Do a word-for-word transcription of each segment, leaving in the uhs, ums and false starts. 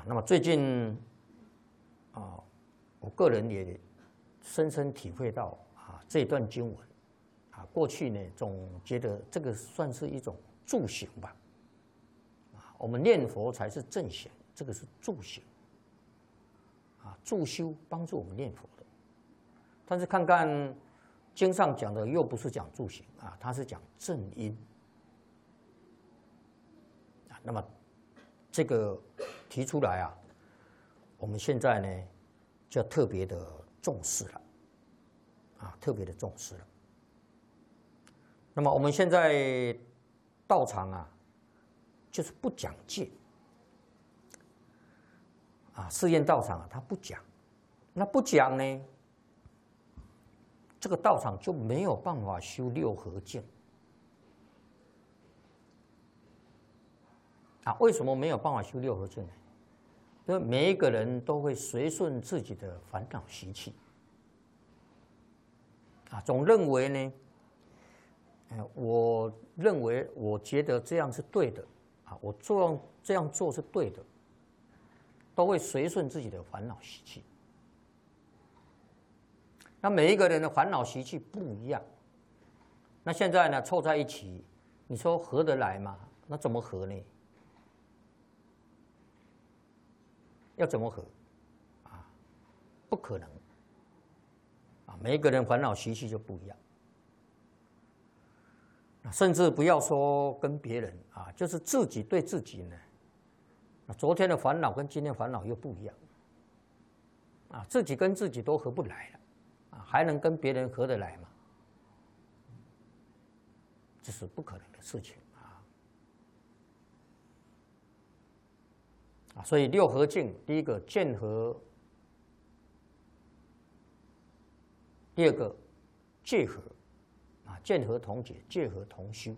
那么最近啊，我个人也深深体会到啊这一段经文啊，过去呢总觉得这个算是一种助行吧，啊，我们念佛才是正行，这个是助行，啊，助修帮助我们念佛的。但是看看经上讲的，又不是讲助行啊，它是讲正因啊。那么这个提出来啊，我们现在呢就要特别的重视了，啊，特别的重视了。那么我们现在道场啊，就是不讲戒啊，誓愿道场啊，他不讲，那不讲呢，这个道场就没有办法修六合敬啊。为什么没有办法修六合敬呢？因为每一个人都会随顺自己的烦恼习气啊，总认为呢，呃，我认为我觉得这样是对的啊，我做这样做是对的，都会随顺自己的烦恼习气。那每一个人的烦恼习气不一样，那现在呢凑在一起，你说合得来吗？那怎么合呢？要怎么合？啊，不可能。啊，每一个人烦恼习气就不一样。甚至不要说跟别人啊，就是自己对自己呢，啊，昨天的烦恼跟今天烦恼又不一样。啊，自己跟自己都合不来了，啊，还能跟别人合得来吗？这是不可能的事情。啊，所以六合敬，第一个见合，第二个戒合，啊，见合同解，戒合同修，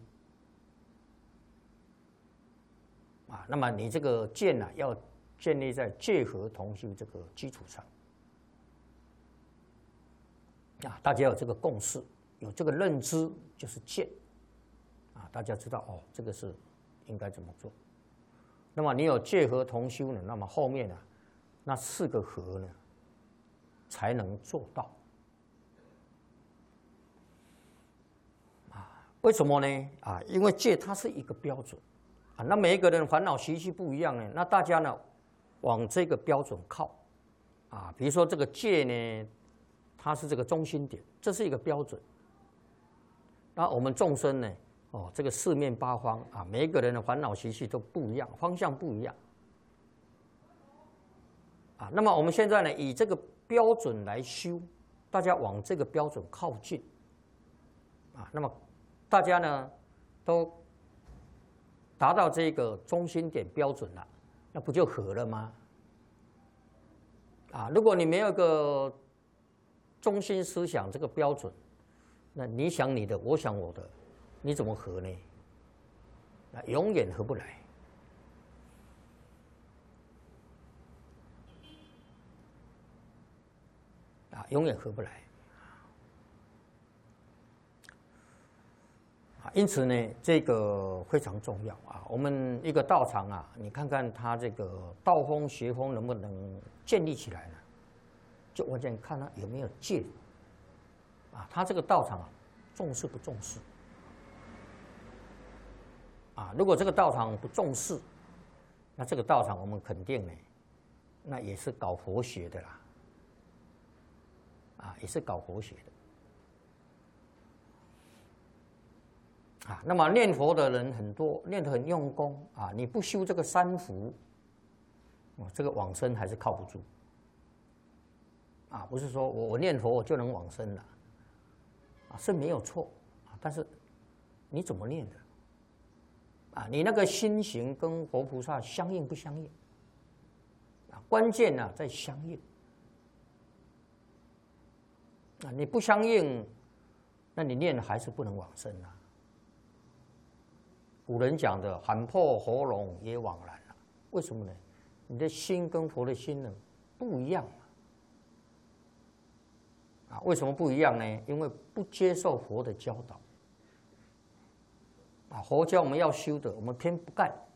啊，那么你这个见呢、啊，要建立在戒合同修这个基础上，啊，大家有这个共识，有这个认知，就是见，啊，大家知道哦，这个是应该怎么做。那么你有戒合同修呢？那么后面呢、啊，那四个合呢，才能做到。啊，为什么呢？啊，因为戒它是一个标准，啊，那每一个人烦恼习气不一样呢，那大家呢往这个标准靠，啊，比如说这个戒呢，它是这个中心点，这是一个标准。那我们众生呢？哦，这个四面八方啊，每一个人的烦恼习气都不一样，方向不一样啊。那么我们现在呢，以这个标准来修，大家往这个标准靠近啊。那么大家呢都达到这个中心点标准了，那不就合了吗？啊，如果你没有个中心思想这个标准，那你想你的，我想我的。你怎么合呢？那永远合不来啊，永远合不来啊。因此呢，这个非常重要啊。我们一个道场啊，你看看它这个道风学风能不能建立起来呢？就完全看它有没有戒啊。它这个道场啊，重视不重视？啊，如果这个道场不重视，那这个道场我们肯定呢，那也是搞佛学的啦，啊，也是搞佛学的，啊，那么念佛的人很多，念得很用功啊，你不修这个三福，哦，这个往生还是靠不住，啊，不是说我我念佛我就能往生了，啊，是没有错啊，但是你怎么念的？啊，你那个心行跟佛菩萨相应不相应？啊，关键呢、啊、在相应。啊，你不相应，那你念还是不能往生啊。古人讲的“喊破喉咙也枉然”啊，为什么呢？你的心跟佛的心呢不一样啊。啊，为什么不一样呢？因为不接受佛的教导。啊，佛教我们要修的，我们偏不干。